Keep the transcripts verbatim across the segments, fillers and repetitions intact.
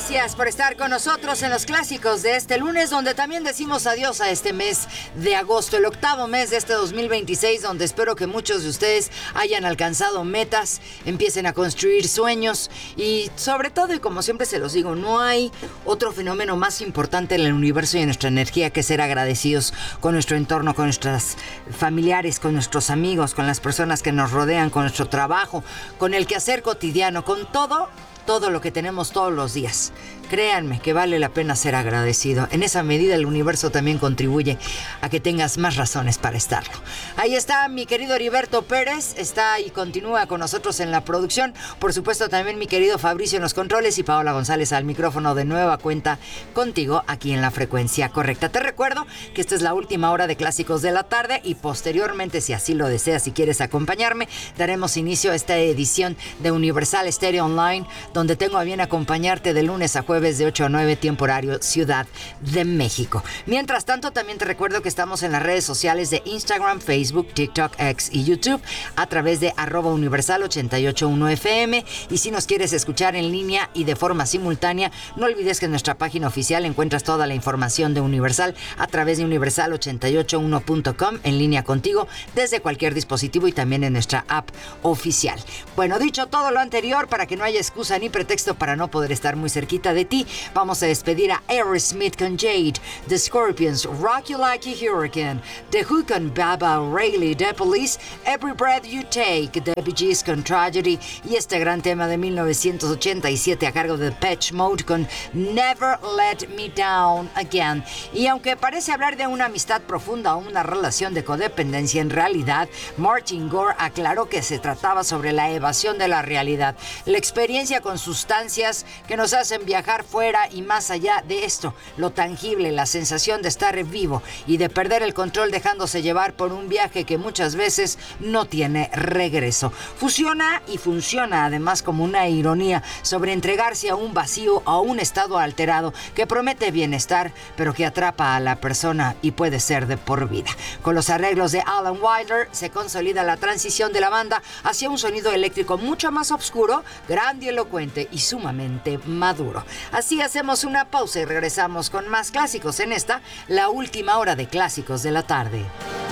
Gracias por estar con nosotros en los clásicos de este lunes, donde también decimos adiós a este mes de agosto, el octavo mes de este dos mil veintiséis, donde espero que muchos de ustedes hayan alcanzado metas, empiecen a construir sueños y sobre todo, y como siempre se los digo, no hay otro fenómeno más importante en el universo y en nuestra energía que ser agradecidos con nuestro entorno, con nuestros familiares, con nuestros amigos, con las personas que nos rodean, con nuestro trabajo, con el quehacer cotidiano, con todo, todo lo que tenemos todos los días. Créanme que vale la pena ser agradecido. En esa medida el universo también contribuye a que tengas más razones para estarlo. Ahí está mi querido Heriberto Pérez, está y continúa con nosotros en la producción. Por supuesto también mi querido Fabricio en los controles y Paola González al micrófono, de nueva cuenta contigo aquí en la frecuencia correcta. Te recuerdo que esta es la última hora de Clásicos de la Tarde y posteriormente, si así lo deseas, si quieres acompañarme, daremos inicio a esta edición de Universal Stereo Online, donde tengo a bien acompañarte de lunes a jueves de ocho a nueve, tiempo horario Ciudad de México. Mientras tanto, también te recuerdo que estamos en las redes sociales de Instagram, Facebook, TikTok, X y YouTube a través de arroba universal ochenta y ocho punto uno F M. Y si nos quieres escuchar en línea y de forma simultánea, no olvides que en nuestra página oficial encuentras toda la información de Universal a través de universal ochenta y ocho punto uno punto com, en línea contigo desde cualquier dispositivo y también en nuestra app oficial. Bueno, dicho todo lo anterior, para que no haya excusa ni pretexto para no poder estar muy cerquita de ti, vamos a despedir a Aerosmith con Jade, The Scorpions, Rock You Like a Hurricane, The Who con Baba O'Reilly, The Police, Every Breath You Take, The Bee Gees con Tragedy y este gran tema de mil novecientos ochenta y siete a cargo de Depeche Mode con Never Let Me Down Again. Y aunque parece hablar de una amistad profunda o una relación de codependencia, en realidad Martin Gore aclaró que se trataba sobre la evasión de la realidad, la experiencia con sustancias que nos hacen viajar fuera y más allá de esto, lo tangible, la sensación de estar vivo y de perder el control dejándose llevar por un viaje que muchas veces no tiene regreso. Fusiona y funciona además como una ironía sobre entregarse a un vacío, a un estado alterado que promete bienestar, pero que atrapa a la persona y puede ser de por vida. Con los arreglos de Alan Wilder se consolida la transición de la banda hacia un sonido eléctrico mucho más oscuro, grandilocuente y sumamente maduro. Así hacemos una pausa y regresamos con más clásicos en esta, la última hora de Clásicos de la Tarde.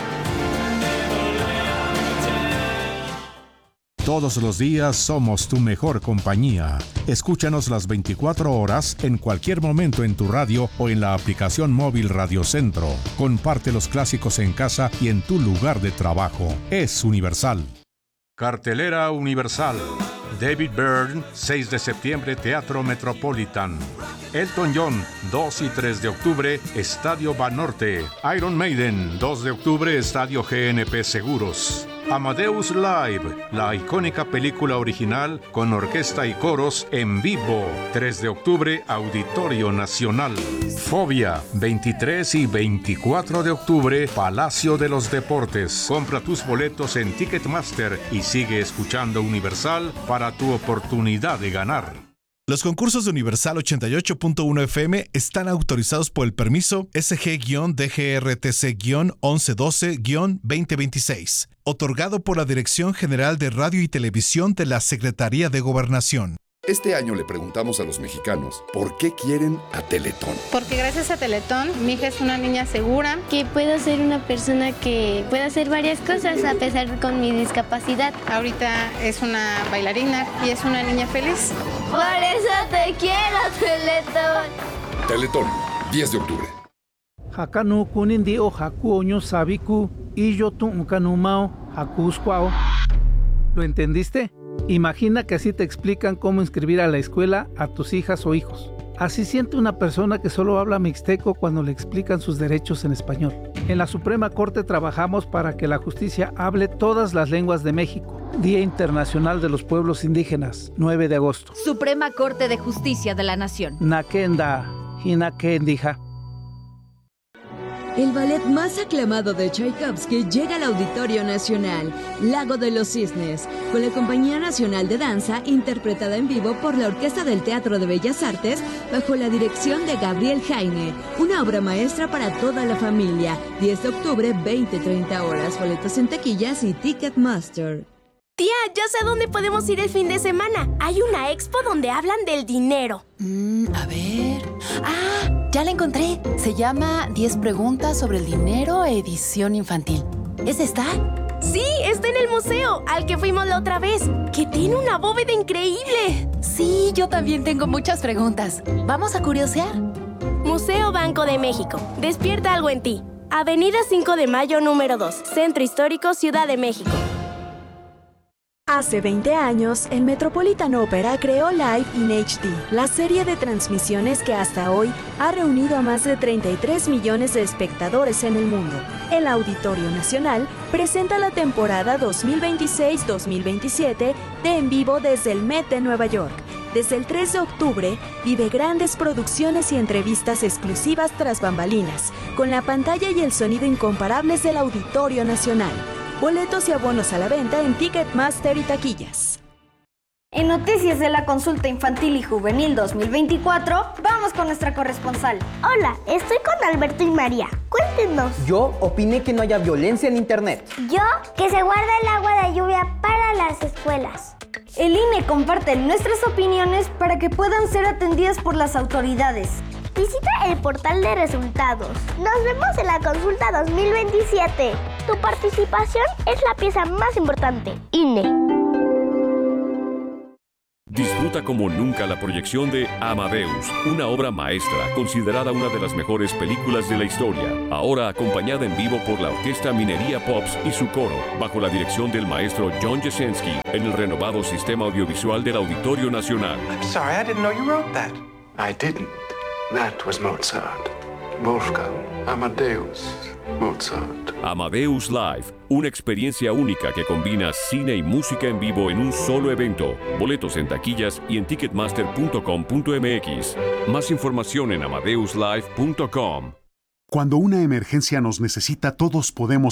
Todos los días somos tu mejor compañía. Escúchanos las veinticuatro horas en cualquier momento en tu radio o en la aplicación móvil Radio Centro. Comparte los clásicos en casa y en tu lugar de trabajo. Es Universal. Cartelera Universal. David Byrne, seis de septiembre, Teatro Metropolitan. Elton John, dos y tres de octubre, Estadio Banorte. Iron Maiden, dos de octubre, Estadio G N P Seguros. Amadeus Live, la icónica película original con orquesta y coros en vivo. tres de octubre, Auditorio Nacional. Fobia, veintitrés y veinticuatro de octubre, Palacio de los Deportes. Compra tus boletos en Ticketmaster y sigue escuchando Universal para tu oportunidad de ganar. Los concursos de Universal ochenta y ocho punto uno F M están autorizados por el permiso S G D G R T C once doce veinte veintiséis, otorgado por la Dirección General de Radio y Televisión de la Secretaría de Gobernación. Este año le preguntamos a los mexicanos por qué quieren a Teletón. Porque gracias a Teletón, mi hija es una niña segura. Que puedo ser una persona que pueda hacer varias cosas a pesar de con mi discapacidad. Ahorita es una bailarina y es una niña feliz. Por eso te quiero, Teletón. Teletón, diez de octubre. Hakanu kunindi o haku oño sabiku y yo tu unkanumao hakuskwao. ¿Lo entendiste? Imagina que así te explican cómo inscribir a la escuela a tus hijas o hijos. Así siente una persona que solo habla mixteco cuando le explican sus derechos en español. En la Suprema Corte trabajamos para que la justicia hable todas las lenguas de México. Día Internacional de los Pueblos Indígenas, nueve de agosto. Suprema Corte de Justicia de la Nación. Nakenda, Hinakendija. El ballet más aclamado de Tchaikovsky llega al Auditorio Nacional, Lago de los Cisnes, con la Compañía Nacional de Danza, interpretada en vivo por la Orquesta del Teatro de Bellas Artes, bajo la dirección de Gabriel Jaime. Una obra maestra para toda la familia. diez de octubre, veinte treinta horas. Boletos en taquillas y Ticketmaster. Tía, ya sé a dónde podemos ir el fin de semana. Hay una expo donde hablan del dinero. Mm, a ver... ¡Ah! Ya la encontré. Se llama diez preguntas sobre el dinero, edición infantil. ¿Es esta? Sí, está en el museo, al que fuimos la otra vez, que tiene una bóveda increíble. Sí, yo también tengo muchas preguntas. ¿Vamos a curiosear? Museo Banco de México. Despierta algo en ti. Avenida cinco de Mayo, número dos. Centro Histórico, Ciudad de México. Hace veinte años, el Metropolitan Opera creó Live in H D, la serie de transmisiones que hasta hoy ha reunido a más de treinta y tres millones de espectadores en el mundo. El Auditorio Nacional presenta la temporada dos mil veintiséis dos mil veintisiete de En Vivo desde el Met de Nueva York. Desde el tres de octubre, vive grandes producciones y entrevistas exclusivas tras bambalinas, con la pantalla y el sonido incomparables del Auditorio Nacional. Boletos y abonos a la venta en Ticketmaster y taquillas. En Noticias de la Consulta Infantil y Juvenil dos mil veinticuatro, vamos con nuestra corresponsal. Hola, estoy con Alberto y María. Cuéntenos. Yo opiné que no haya violencia en Internet. Yo, que se guarda el agua de lluvia para las escuelas. El I N E comparte nuestras opiniones para que puedan ser atendidas por las autoridades. Visita el portal de resultados. Nos vemos en la consulta dos mil veintisiete. Tu participación es la pieza más importante. I N E. Disfruta como nunca la proyección de Amadeus, una obra maestra considerada una de las mejores películas de la historia. Ahora acompañada en vivo por la Orquesta Minería Pops y su coro, bajo la dirección del maestro John Jasinski, en el renovado sistema audiovisual del Auditorio Nacional. I'm sorry, I didn't know you wrote that. I didn't. That was Mozart. Wolfgang Amadeus Mozart. Amadeus Live, una experiencia única que combina cine y música en vivo en un solo evento. Boletos en taquillas y en ticketmaster punto com punto m x. Más información en amadeus live punto com. Cuando una emergencia nos necesita, todos podemos